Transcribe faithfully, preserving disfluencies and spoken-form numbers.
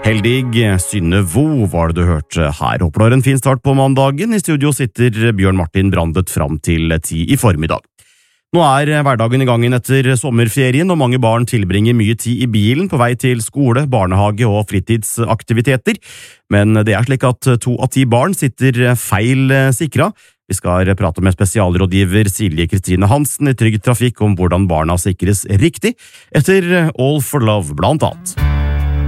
Heldig Synne Vo var det du hørte her. Håper du har en fin start på mandagen. I studio sitter Bjørn Martin Brandet fram til ti i formiddag. Nå er hverdagen i gangen etter sommerferien, og mange barn tilbringer mye tid i bilen på vei til skole, barnehage og fritidsaktiviteter. Men det er slik at to av ti barn sitter feil sikra. Vi skal prate med spesialrådgiver Silje Kristine Hansen i Trygg Trafikk om hvordan barna sikres riktig, etter All for Love blant annet.